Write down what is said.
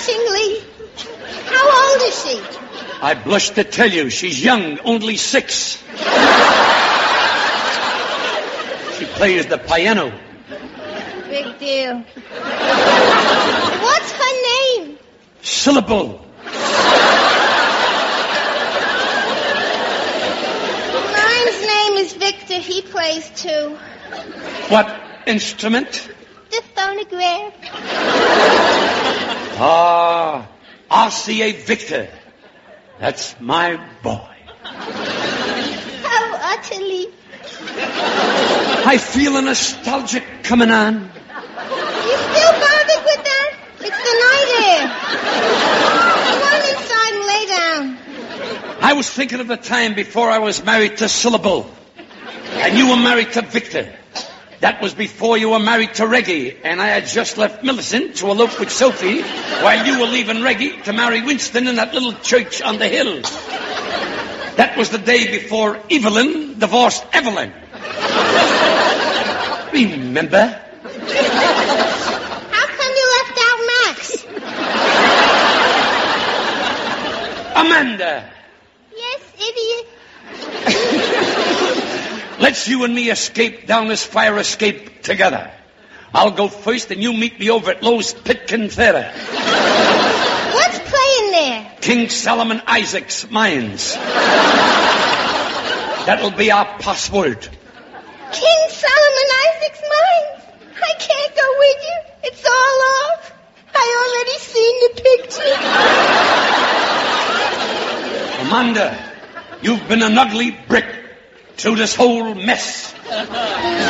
Matchingly. How old is she? I blush to tell you, she's young, only 6. She plays the piano. Big deal. What's her name? Syllable. Mine's name is Victor. He plays too. What instrument? The phonograph. Ah, RCA Victor. That's my boy. How utterly. I feel a nostalgic coming on. You still bothered with that? It's the night air. Come on inside and lay down. I was thinking of the time before I was married to Syllable. And you were married to Victor. That was before you were married to Reggie. And I had just left Millicent to elope with Sophie while you were leaving Reggie to marry Winston in that little church on the hill. That was the day before Evelyn divorced Evelyn. Remember? How come you left out Max? Amanda. Yes, idiot. Let's you and me escape down this fire escape together. I'll go first and you meet me over at Lowe's Pitkin Theater. What's playing there? King Solomon Isaacs Mines. That'll be our password. King Solomon Isaacs Mines? I can't go with you. It's all off. I already seen the picture. Amanda, you've been an ugly brick through this whole mess.